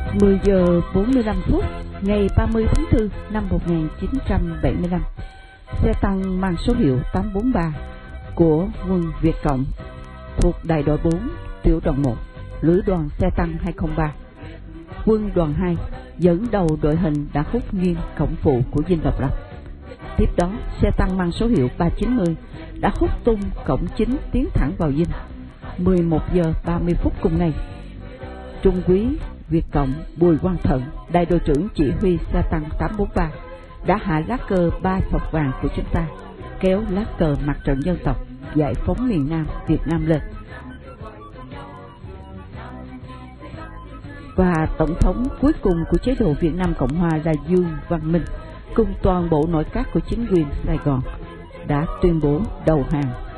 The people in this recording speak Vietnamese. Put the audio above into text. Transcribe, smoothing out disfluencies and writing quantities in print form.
10 giờ 45 phút ngày 30 tháng 4 năm 1975, xe tăng mang số hiệu 843 của quân Việt Cộng thuộc đại đội 4, tiểu đoàn 1, lữ đoàn xe tăng 203, quân đoàn 2 dẫn đầu đội hình đã hút nghiêng cổng phụ của dinh độc lập. Tiếp đó, xe tăng mang số hiệu 390 đã hút tung cổng chính tiến thẳng vào dinh. 11 giờ 30 phút cùng ngày, Trung úy Việt Cộng Bùi Quang Thận, đại đội trưởng chỉ huy xe tăng 843, đã hạ lá cờ 3 phọc vàng của chúng ta, kéo lá cờ mặt trận dân tộc giải phóng miền Nam Việt Nam lên. Và tổng thống cuối cùng của chế độ Việt Nam Cộng Hòa là Dương Văn Minh cùng toàn bộ nội các của chính quyền Sài Gòn đã tuyên bố đầu hàng